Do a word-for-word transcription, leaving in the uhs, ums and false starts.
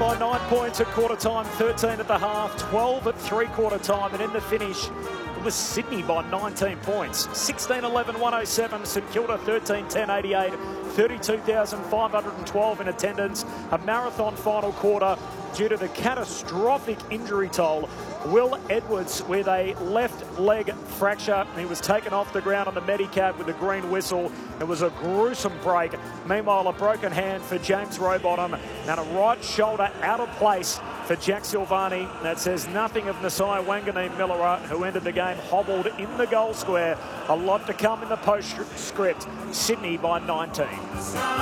by nine points at quarter time, thirteen at the half, twelve at three quarter time, and in the finish it was Sydney by nineteen points. sixteen eleven one oh seven, St Kilda thirteen ten eighty-eight, thirty-two thousand five hundred twelve in attendance. A marathon final quarter due to the catastrophic injury toll. Will Edwards with a left leg fracture. He was taken off the ground on the Medicab with a green whistle. It was a gruesome break. Meanwhile, a broken hand for James Rowbottom and a right shoulder out of place for Jack Silvani. That says nothing of Nasai Wanganeen-Millera, who ended the game hobbled in the goal square. A lot to come in the postscript. Sydney by nineteen.